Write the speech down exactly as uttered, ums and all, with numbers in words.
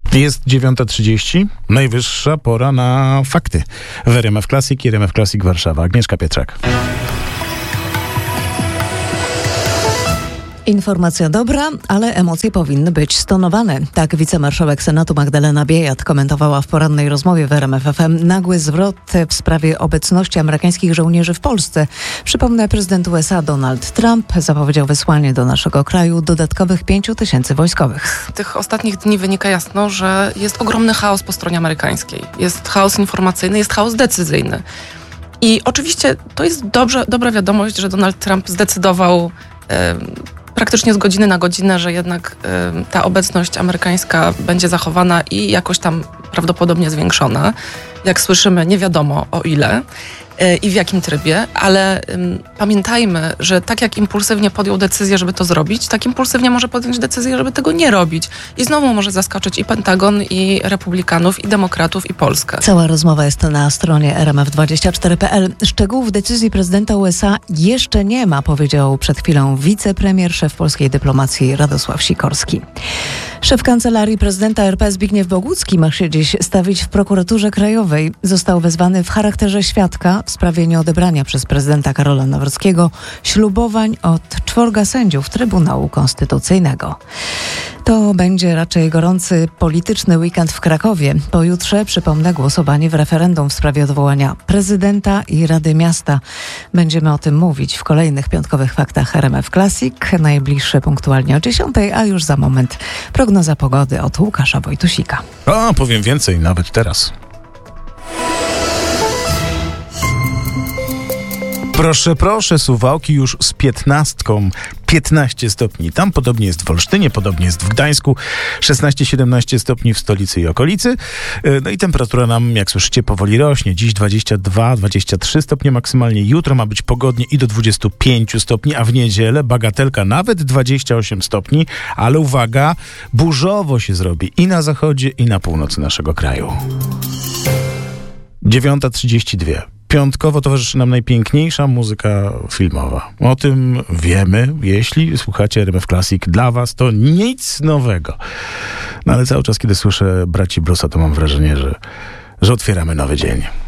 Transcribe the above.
Jest dziewiąta trzydzieści, najwyższa pora na fakty. W R M F Classic i R M F Classic Warszawa. Agnieszka Pietrzak. Informacja dobra, ale emocje powinny być stonowane. Tak wicemarszałek Senatu Magdalena Biejat komentowała w porannej rozmowie w R M F F M nagły zwrot w sprawie obecności amerykańskich żołnierzy w Polsce. Przypomnę, prezydent U S A Donald Trump zapowiedział wysłanie do naszego kraju dodatkowych pięciu tysięcy wojskowych. Z tych ostatnich dni wynika jasno, że jest ogromny chaos po stronie amerykańskiej. Jest chaos informacyjny, jest chaos decyzyjny. I oczywiście to jest dobrze, dobra wiadomość, że Donald Trump zdecydował Yy, praktycznie z godziny na godzinę, że jednak y, ta obecność amerykańska będzie zachowana i jakoś tam prawdopodobnie zwiększona. Jak słyszymy, nie wiadomo o ile y, i w jakim trybie, ale y, pamiętajmy, że tak jak impulsywnie podjął decyzję, żeby to zrobić, tak impulsywnie może podjąć decyzję, żeby tego nie robić. I znowu może zaskoczyć i Pentagon, i Republikanów, i Demokratów, i Polskę. Cała rozmowa jest na stronie R M F dwadzieścia cztery kropka p l. Szczegółów decyzji prezydenta U S A jeszcze nie ma, powiedział przed chwilą wicepremier, szef polskiej dyplomacji Radosław Sikorski. Szef Kancelarii Prezydenta R P Zbigniew Bogucki ma się dziś stawić w prokuraturze krajowej. Został wezwany w charakterze świadka w sprawie nieodebrania przez prezydenta Karola Nawrockiego ślubowań od czworga sędziów Trybunału Konstytucyjnego. To będzie raczej gorący polityczny weekend w Krakowie. Pojutrze, przypomnę, głosowanie w referendum w sprawie odwołania prezydenta i Rady Miasta. Będziemy o tym mówić w kolejnych piątkowych faktach R M F Classic. Najbliższe punktualnie o dziesiątej, a już za moment prognoza pogody od Łukasza Wojtusika. A, powiem więcej, nawet teraz. Proszę, proszę, Suwałki już z piętnastką, piętnaście stopni. Tam podobnie jest w Olsztynie, podobnie jest w Gdańsku, szesnaście siedemnaście stopni w stolicy i okolicy. No i temperatura nam, jak słyszycie, powoli rośnie. Dziś dwadzieścia dwa dwadzieścia trzy stopnie maksymalnie. Jutro ma być pogodnie i do dwudziestu pięciu stopni, a w niedzielę bagatelka nawet dwadzieścia osiem stopni, ale uwaga, burzowo się zrobi i na zachodzie, i na północy naszego kraju. dziewiąta trzydzieści dwa. Piątkowo towarzyszy nam najpiękniejsza muzyka filmowa. O tym wiemy, jeśli słuchacie R M F Classic. Dla was to nic nowego. No ale cały czas, kiedy słyszę braci Bruce'a, to mam wrażenie, że, że otwieramy nowy dzień.